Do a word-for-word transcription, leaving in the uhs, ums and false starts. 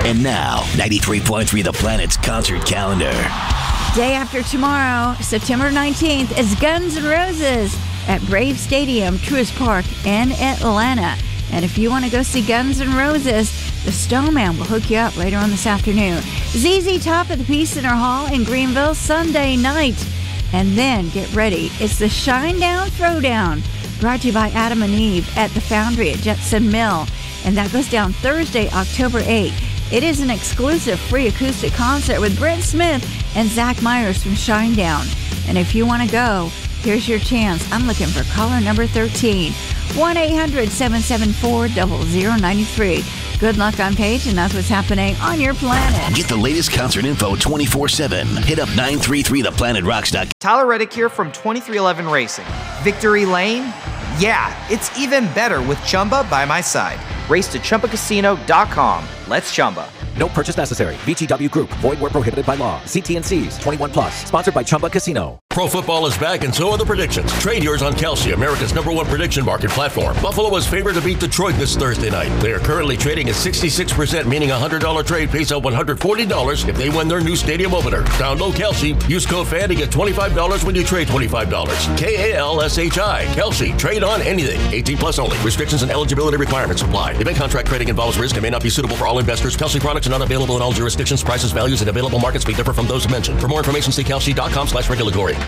And now, ninety-three point three The Planet's concert calendar. Day after tomorrow, September nineteenth, is Guns N' Roses at Brave Stadium, Truist Park in Atlanta. And if you want to go see Guns N' Roses, the Stoneman will hook you up later on this afternoon. Z Z Top at the Peace Center Hall in Greenville Sunday night. And then get ready. It's the Shinedown Throwdown, brought to you by Adam and Eve at the Foundry at Jetson Mill. And that goes down Thursday, October eighth. It is an exclusive free acoustic concert with Brent Smith and Zach Myers from Shinedown. And if you want to go, here's your chance. I'm looking for caller number thirteen. one eight hundred seven seven four zero zero nine three. Good luck on page, and that's what's happening on your planet. Get the latest concert info twenty-four seven. Hit up nine three three the planet rocks dot com. Tyler Reddick here from twenty-three eleven Racing. Victory Lane? Yeah, it's even better with Chumba by my side. Race to Chumba Casino dot com. Let's Chumba. No purchase necessary. V G W Group. Void where prohibited by law. See T N Cs. twenty-one plus. Sponsored by Chumba Casino. Pro football is back, and so are the predictions. Trade yours on Kalshi, America's number one prediction market platform. Buffalo is favored to beat Detroit this Thursday night. They are currently trading at sixty-six percent, meaning a one hundred dollars trade pays out one hundred forty dollars if they win their new stadium opener. Download Kalshi. Use code F A N to get twenty-five dollars when you trade twenty-five dollars. K A L S H I. Kalshi. Trade on anything. eighteen plus only. Restrictions and eligibility requirements apply. Event contract trading involves risk and may not be suitable for all investors. Kalshi products are not available in all jurisdictions. Prices, values, and available markets may differ from those mentioned. For more information, see Kalshi dot com slash regulatory.